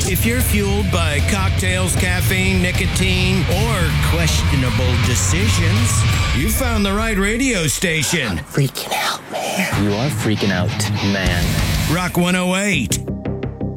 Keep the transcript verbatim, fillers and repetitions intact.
If you're fueled by cocktails, caffeine, nicotine, or questionable decisions, you found the right radio station. I'm freaking out, man. You are freaking out, man. Rock one oh eight.